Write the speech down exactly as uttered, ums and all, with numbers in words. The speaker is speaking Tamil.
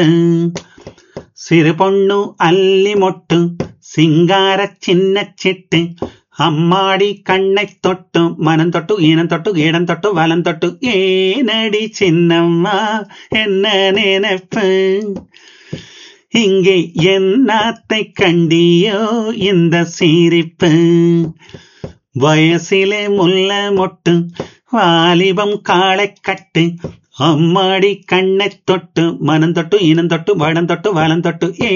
சிறு பொண்ணு அல்லி மொட்டு சிங்கார சின்ன சிட்டு அம்மாடி கண்ணை தொட்டு மனம் தொட்டு ஈனம் தொட்டு இடம் தொட்டு வலம் தொட்டு ஏனடி சின்னம்மா என்ன நினைப்பு இங்கே என்னத்தை கண்டியோ இந்த சிரிப்பு வயசிலே முல்ல மொட்டு வாலிபம் காளை கட்டு அம்மாடி கண்ணை தொட்டு மனம் தொட்டு இனம் தொட்டு வடம் தொட்டு வலம் தொட்டு